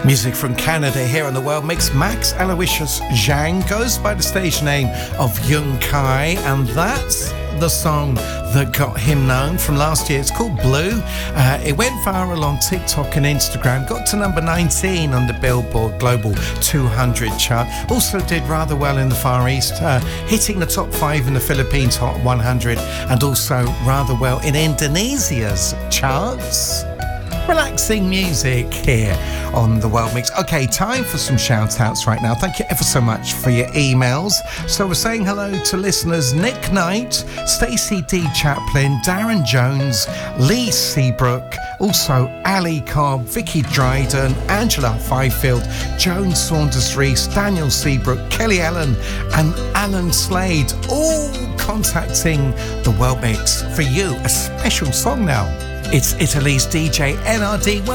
Music from Canada here on the World Mix. Max Aloysius Zhang goes by the stage name of Yung Kai, and that's the song that got him known from last year. It's called Blue. It went viral on TikTok and Instagram, got to number 19 on the Billboard Global 200 chart. Also did rather well in the Far East, hitting the top 5 in the Philippines Hot 100, and also rather well in Indonesia's charts. Relaxing music here on the World Mix. Okay, time for some shout outs right now. Thank you ever so much for your emails. So we're saying hello to listeners Nick Knight, Stacey D. Chaplin, Darren Jones, Lee Seabrook, also Ali Cobb, Vicky Dryden, Angela Fifield, Joan Saunders Rees, Daniel Seabrook, Kelly Allen and Alan Slade, all contacting the World Mix for you. A special song now. It's Italy's DJ NRD.